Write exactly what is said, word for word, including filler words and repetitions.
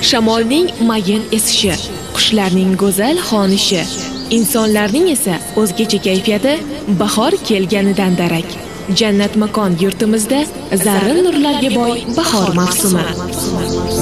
Shamolning mayin esishi, qushlarning go'zal xonishi, insonlarning esa o'zgacha kayfiyati bahor kelganidan darak. Jannat makon yurtimizda zarrin nurlarga boy bahor mavsumi.